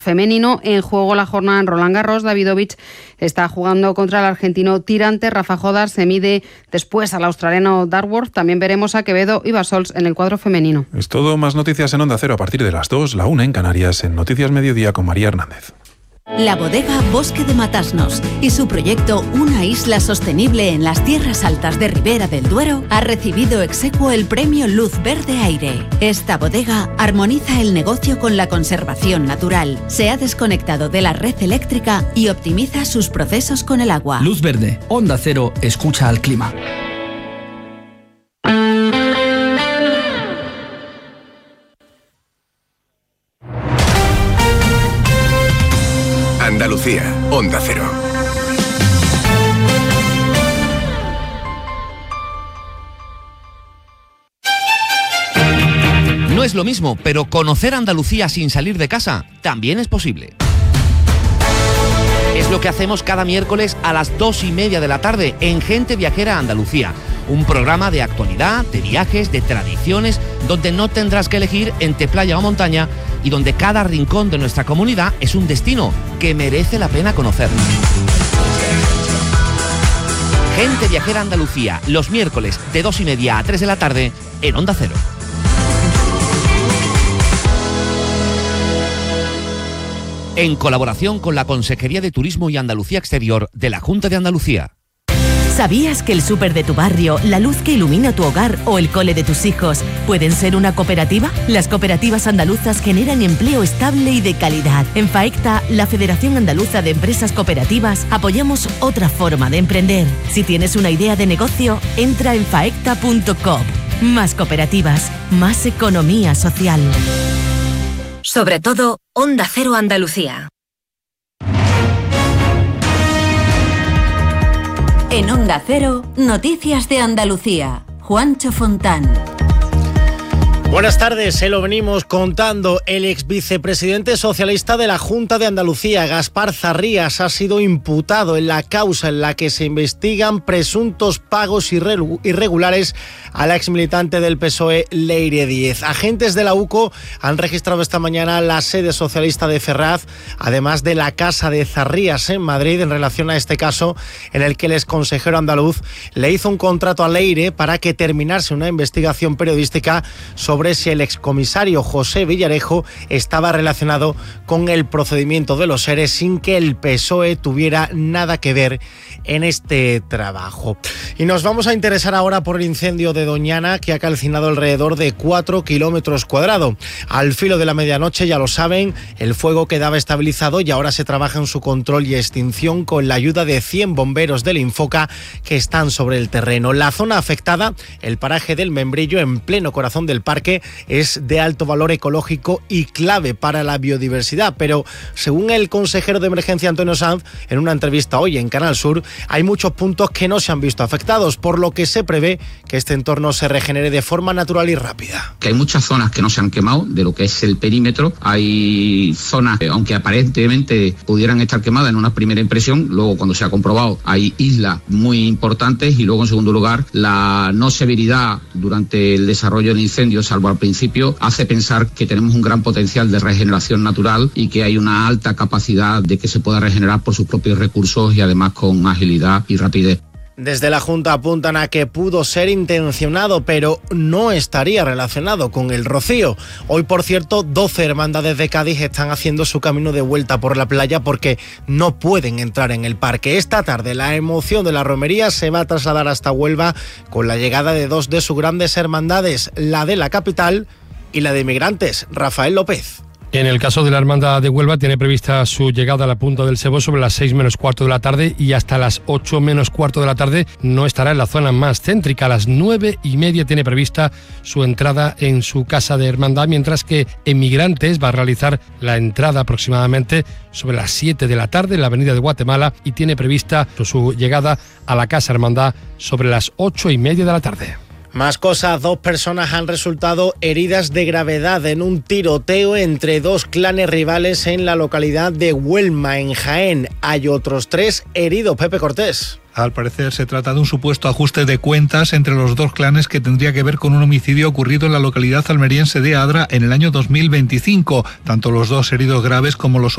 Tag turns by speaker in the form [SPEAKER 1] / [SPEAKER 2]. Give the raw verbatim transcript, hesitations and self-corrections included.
[SPEAKER 1] Femenino, en juego la jornada en Roland Garros. Davidovich está jugando contra el argentino tirante. Rafa Jodar se mide después al australiano Darworth. También veremos a Quevedo y Basols en el cuadro femenino.
[SPEAKER 2] Es todo, más noticias en Onda Cero a partir de las dos, la una en Canarias, en Noticias Mediodía con María Hernández.
[SPEAKER 3] La bodega Bosque de Matasnos y su proyecto Una isla sostenible en las tierras altas de Ribera del Duero ha recibido exequo el premio Luz Verde Aire. Esta bodega armoniza el negocio con la conservación natural, se ha desconectado de la red eléctrica y optimiza sus procesos con el agua.
[SPEAKER 4] Luz Verde, Onda Cero, escucha al clima.
[SPEAKER 5] Andalucía, Onda Cero.
[SPEAKER 6] No es lo mismo, pero conocer Andalucía sin salir de casa también es posible. Es lo que hacemos cada miércoles a las dos y media de la tarde en Gente Viajera Andalucía. Un programa de actualidad, de viajes, de tradiciones, donde no tendrás que elegir entre playa o montaña y donde cada rincón de nuestra comunidad es un destino que merece la pena conocer. Gente Viajera Andalucía, los miércoles de dos y media a tres de la tarde en Onda Cero. En colaboración con la Consejería de Turismo y Andalucía Exterior de la Junta de Andalucía.
[SPEAKER 7] ¿Sabías que el súper de tu barrio, la luz que ilumina tu hogar o el cole de tus hijos pueden ser una cooperativa? Las cooperativas andaluzas generan empleo estable y de calidad. En FAECTA, la Federación Andaluza de Empresas Cooperativas, apoyamos otra forma de emprender. Si tienes una idea de negocio, entra en faecta punto com. Más cooperativas, más economía social.
[SPEAKER 8] Sobre todo, Onda Cero Andalucía.
[SPEAKER 3] En Onda Cero, Noticias de Andalucía. Juancho Fontán.
[SPEAKER 9] Buenas tardes, se lo venimos contando. El ex vicepresidente socialista de la Junta de Andalucía, Gaspar Zarrías, ha sido imputado en la causa en la que se investigan presuntos pagos irregulares a la exmilitante del P S O E, Leire Díez. Agentes de la U C O han registrado esta mañana la sede socialista de Ferraz, además de la casa de Zarrías en Madrid, en relación a este caso en el que el exconsejero andaluz le hizo un contrato a Leire para que terminase una investigación periodística sobre sobre si el excomisario José Villarejo estaba relacionado con el procedimiento de los ERE sin que el P S O E tuviera nada que ver en este trabajo. Y nos vamos a interesar ahora por el incendio de Doñana, que ha calcinado alrededor de cuatro kilómetros cuadrados. Al filo de la medianoche, ya lo saben, el fuego quedaba estabilizado y ahora se trabaja en su control y extinción con la ayuda de cien bomberos del Infoca que están sobre el terreno. La zona afectada, el paraje del Membrillo, en pleno corazón del parque, es de alto valor ecológico y clave para la biodiversidad, pero según el consejero de emergencia Antonio Sanz, en una entrevista hoy en Canal Sur, hay muchos puntos que no se han visto afectados, por lo que se prevé que este entorno se regenere de forma natural y rápida.
[SPEAKER 10] Que hay muchas zonas que no se han quemado de lo que es el perímetro, hay zonas que, aunque aparentemente pudieran estar quemadas en una primera impresión, luego cuando se ha comprobado hay islas muy importantes, y luego en segundo lugar la no severidad durante el desarrollo del incendio, salvo al principio, hace pensar que tenemos un gran potencial de regeneración natural y que hay una alta capacidad de que se pueda regenerar por sus propios recursos y además con agilidad y rapidez.
[SPEAKER 9] Desde la Junta apuntan a que pudo ser intencionado, pero no estaría relacionado con el rocío. Hoy, por cierto, doce hermandades de Cádiz están haciendo su camino de vuelta por la playa porque no pueden entrar en el parque. Esta tarde la emoción de la romería se va a trasladar hasta Huelva con la llegada de dos de sus grandes hermandades, la de la capital y la de Inmigrantes. Rafael López.
[SPEAKER 11] En el caso de la Hermandad de Huelva, tiene prevista su llegada a la Punta del Sebo sobre las seis menos cuarto de la tarde, y hasta las ocho menos cuarto de la tarde no estará en la zona más céntrica. A las nueve y media tiene prevista su entrada en su casa de hermandad, mientras que Emigrantes va a realizar la entrada aproximadamente sobre las siete de la tarde en la avenida de Guatemala, y tiene prevista su llegada a la casa hermandad sobre las ocho y media de la tarde.
[SPEAKER 9] Más cosas, dos personas han resultado heridas de gravedad en un tiroteo entre dos clanes rivales en la localidad de Huelma, en Jaén. Hay otros tres heridos. Pepe Cortés.
[SPEAKER 12] Al parecer se trata de un supuesto ajuste de cuentas entre los dos clanes que tendría que ver con un homicidio ocurrido en la localidad almeriense de Adra en el año dos mil veinticinco. Tanto los dos heridos graves como los